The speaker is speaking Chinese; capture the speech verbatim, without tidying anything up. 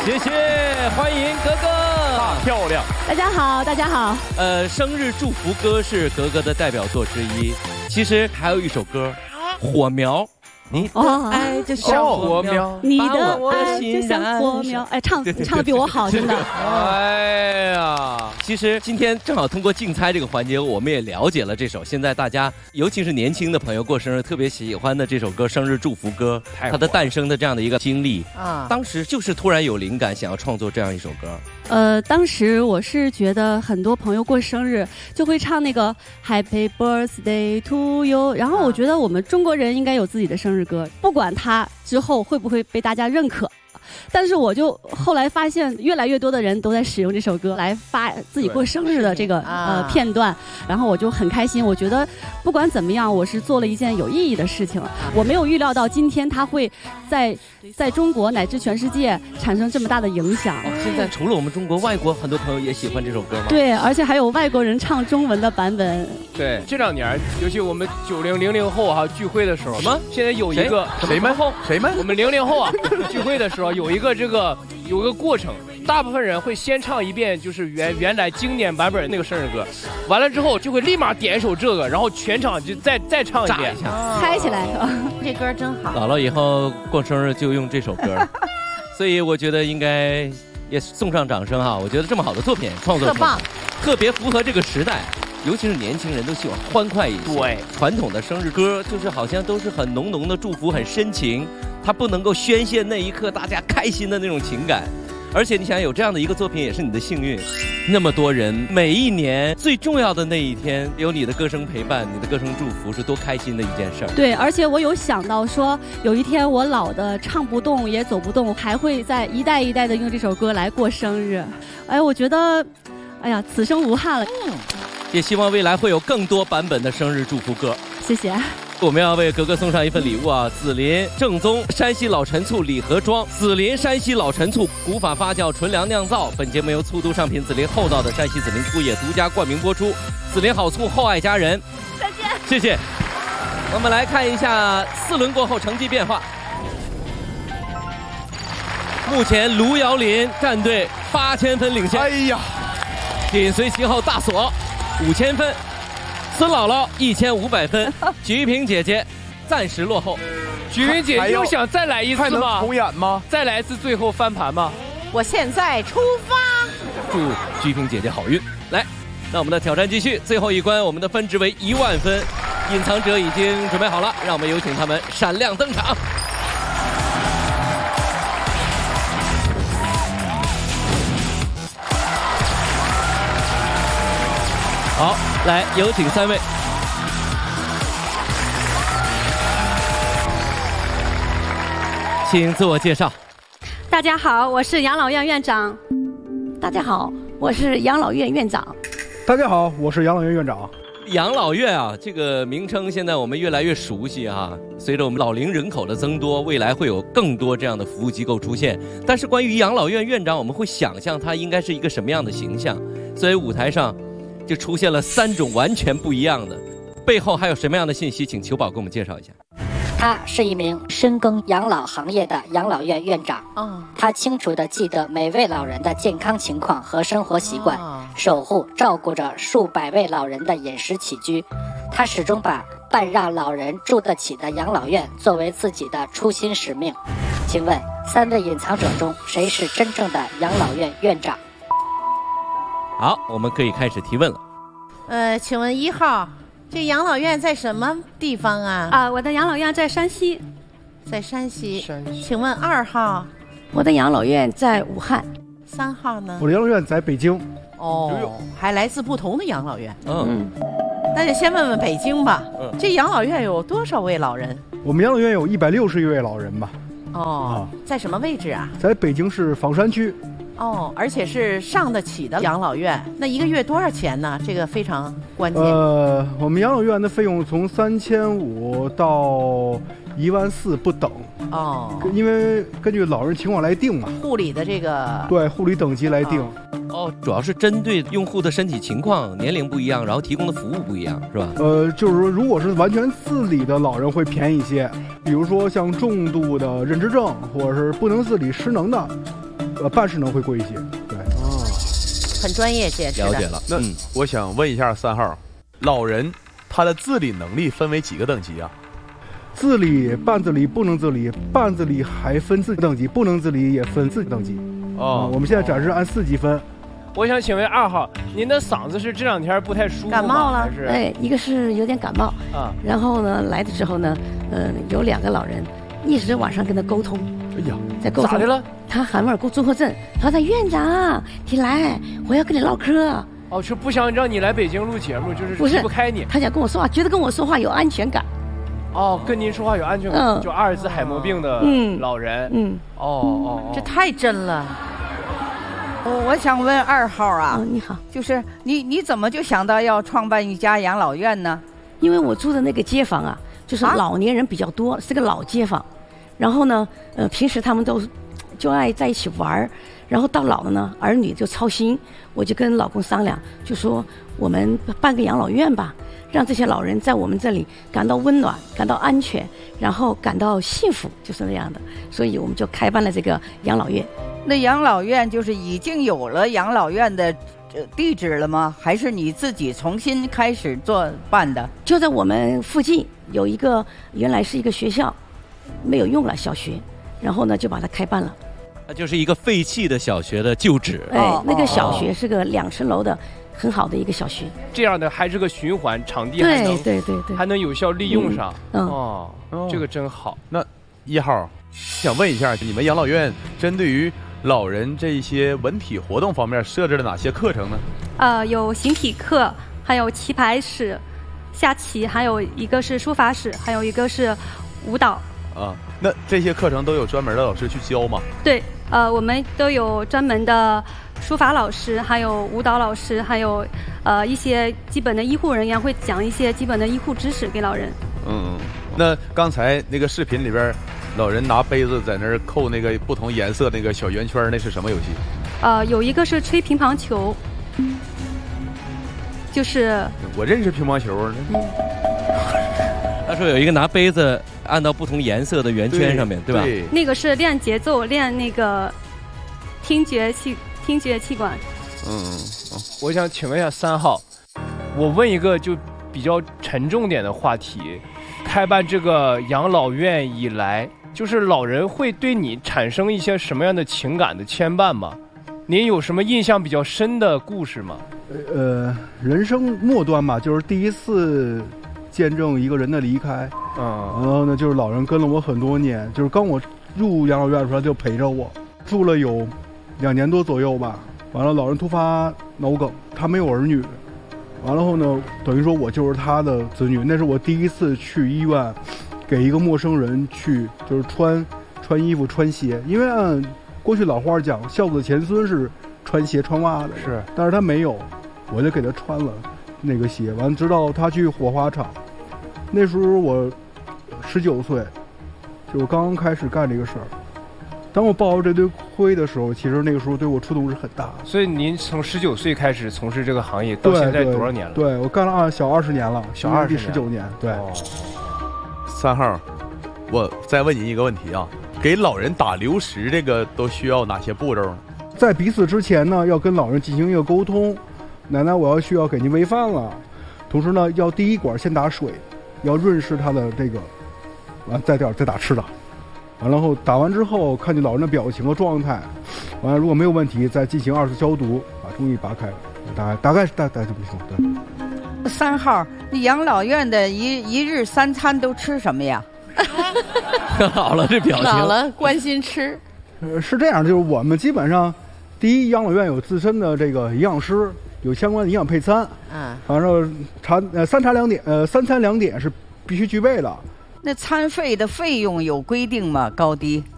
谢谢，欢迎格格， 大漂亮。 大家好，大家好。 呃，生日祝福歌是格格的代表作之一，其实还有一首歌《火苗》。你的爱就像火苗， 你的爱就像火苗。哎，唱唱的比我好，真的。 哎呀，其实今天正好通过竞猜这个环节，我们也了解了这首现在大家，尤其是年轻的朋友过生日特别喜欢的这首歌《生日祝福歌》，它的诞生的这样的一个经历啊。当时就是突然有灵感，想要创作这样一首歌。 呃，当时我是觉得很多朋友过生日就会唱那个 Happy Birthday to You， 然后我觉得我们中国人应该有自己的生日歌，不管它之后会不会被大家认可。但是我就后来发现，越来越多的人都在使用这首歌来发自己过生日的这个呃片段，然后我就很开心。我觉得不管怎么样，我是做了一件有意义的事情。我没有预料到今天它会在在中国乃至全世界产生这么大的影响。 哦，现在除了我们中国，外国很多朋友也喜欢这首歌吗？ 对，而且还有外国人唱中文的版本。 对，这两年尤其我们九零零零后哈聚会的时候， 什么？ 现在有一个谁们后谁们？ 我们零零后啊聚会的时候有一个这个有一个过程，大部分人会先唱一遍就是原原来经典版本那个生日歌，完了之后就会立马点一首这个，然后全场就再再唱一遍， 嗨起来。 这歌真好。 姥姥以后过生日就用这首歌，所以我觉得应该也送上掌声哈！我觉得这么好的作品创作， 特棒， 特别符合这个时代。尤其是年轻人都喜欢欢快一些。 对， 传统的生日歌就是好像都是很浓浓的祝福，很深情，它不能够宣泄那一刻大家开心的那种情感。而且你想有这样的一个作品也是你的幸运，那么多人每一年最重要的那一天有你的歌声陪伴，你的歌声祝福是多开心的一件事儿。 对，而且我有想到说有一天我老的唱不动也走不动，还会在一代一代的用这首歌来过生日。哎，我觉得哎呀此生无憾了。嗯， 也希望未来会有更多版本的生日祝福歌。 谢谢。 我们要为格格送上一份礼物啊！紫林正宗山西老陈醋礼盒装，紫林山西老陈醋古法发酵纯粮酿造。本节目由醋都上品紫林厚道的山西紫林醋业独家冠名播出。紫林好醋，厚爱家人。 再见。 谢谢。我们来看一下四轮过后成绩变化。目前卢瑶林战队八千分领先。 哎呀， 紧随其后大锁五千分。孙姥姥一千五百分，菊萍姐姐暂时落后。 菊萍姐又想再来一次吗？ 重演吗？ 再来一次最后翻盘吗？ 我现在出发。 祝菊萍姐姐好运！来，那我们的挑战继续，最后一关我们的分值为一万分，隐藏者已经准备好了，让我们有请他们闪亮登场。好，来有请三位。请自我介绍。 大家好，我是养老院院长。 大家好，我是养老院院长。 大家好，我是养老院院长。 养老院啊，这个名称现在我们越来越熟悉啊。随着我们老龄人口的增多，未来会有更多这样的服务机构出现。但是关于养老院院长，我们会想象他应该是一个什么样的形象，所以舞台上就出现了三种完全不一样的，背后还有什么样的信息？请裘宝给我们介绍一下。 他是一名深耕养老行业的养老院院长，哦，他清楚地记得每位老人的健康情况和生活习惯，哦，守护照顾着数百位老人的饮食起居。他始终把办让老人住得起的养老院作为自己的初心使命。请问三位隐藏者中谁是真正的养老院院长？ 好，我们可以开始提问了。 呃，请问一号，这养老院在什么地方啊？ 啊，我的养老院在山西。 在山西。 山西。 请问二号， 我的养老院在武汉。 三号呢？ 我的养老院在北京。 哦，还来自不同的养老院。 嗯， 那就先问问北京吧。嗯，这养老院有多少位老人？ 我们养老院有一百六十一位老人吧。 哦，啊，在什么位置啊？ 在北京市房山区。 哦，而且是上得起的养老院，那一个月多少钱呢？这个非常关键。 呃，我们养老院的费用从三千五到一万四不等。哦，因为根据老人情况来定嘛。 护理的这个对护理等级来定。 哦，主要是针对用户的身体情况、年龄不一样，然后提供的服务不一样，是吧？ 呃，就是说，如果是完全自理的老人会便宜一些，比如说像重度的认知症或者是不能自理失能的。 呃办事能会贵一些。对， 哦，很专业解释的。 了解了。 那我想问一下三号，老人他的自理能力分为几个等级啊？ 自理、半自理、不能自理，半自理还分四等级，不能自理也分四等级。哦，我们现在暂时按四级分。 我想请问二号，您的嗓子是这两天不太舒服吗？ 感冒了， 还是哎，一个是有点感冒啊，然后呢来的时候呢，呃，有两个老人一直晚上跟他沟通。 哎呀， 在沟通咋的了？ 他韩威尔综合症，他说院长，你来，我要跟你唠嗑。 哦，是不想让你来北京录节目，就是不是离不开你。 他想跟我说话，觉得跟我说话有安全感。 哦，跟您说话有安全感，嗯、就阿尔兹海默病的老人。嗯，嗯哦哦，这太真了。 我我想问二号啊， 哦、你好， 就是你你怎么就想到要创办一家养老院呢？ 因为我住的那个街坊啊，就是老年人比较多，啊、是个老街坊。然后呢，呃，平时他们都就爱在一起玩儿，然后到老了呢，儿女就操心。我就跟老公商量，就说我们办个养老院吧，让这些老人在我们这里感到温暖，感到安全，然后感到幸福，就是那样的。所以我们就开办了这个养老院。 那养老院就是已经有了养老院的地址了吗？还是你自己重新开始做办的？ 就在我们附近有一个原来是一个学校，没有用了小学，然后呢就把它开办了。 那就是一个废弃的小学的旧址。 哎，那个小学是个两层楼的很好的一个小学。 这样的还是个循环，场地还能对对对对， 还能有效利用上。 嗯， 哦，这个真好。 那一号想问一下，你们养老院针对于老人这些文体活动方面设置了哪些课程呢？ 呃，有形体课，还有棋牌室、下棋，还有一个是书法室，还有一个是舞蹈。 啊，那这些课程都有专门的老师去教吗？ 对，呃，我们都有专门的书法老师，还有舞蹈老师，还有呃一些基本的医护人员会讲一些基本的医护知识给老人。 嗯，那刚才那个视频里边，老人拿杯子在那儿扣那个不同颜色那个小圆圈，那是什么游戏？ 呃，有一个是吹乒乓球，就是我认识乒乓球。嗯， 他说有一个拿杯子按到不同颜色的圆圈上面， 对, 对吧？对， 那个是练节奏，练那个听觉器听觉气管。 嗯，我想请问一下三号，我问一个就比较沉重点的话题。开办这个养老院以来，就是老人会对你产生一些什么样的情感的牵绊吗？您有什么印象比较深的故事吗？ 呃，人生末端吧，就是第一次见证一个人的离开。嗯，然后呢，就是老人跟了我很多年，就是刚我入养老院的时候就陪着我，住了有两年多左右吧。完了，老人突发脑梗，他没有儿女。完了后呢，等于说我就是他的子女。那是我第一次去医院，给一个陌生人去就是穿穿衣服穿鞋，因为按过去老话讲，孝子贤孙是穿鞋穿袜的， 是， 但是他没有，我就给他穿了那个鞋。完了，直到他去火化场，那时候我十九岁，就我刚刚开始干这个事儿。当我抱着这堆灰的时候，其实那个时候对我触动是很大的。 所以您从十九岁开始从事这个行业，到现在多少年了？ 对，对我干了二小二十年了， 小二十十九年。对、哦。 三号，我再问您一个问题啊，给老人打流食这个都需要哪些步骤呢？ 在彼此之前呢，要跟老人进行一个沟通。奶奶，我要需要给您喂饭了，同时呢，要第一管先打水，要润湿他的这个，完再点再打吃的。完了后打完之后，看见老人的表情和状态，完了如果没有问题，再进行二次消毒，把中医拔开。大概大概是大概这么说。 对。三号，你养老院的一一日三餐都吃什么呀？ 好了，这表情。 好了，关心吃。 呃，是这样，就是我们基本上，第一，养老院有自身的这个营养师，有相关的营养配餐。嗯。反正茶呃三茶两点呃三餐两点是必须具备的。 那餐费的费用有规定吗？高低？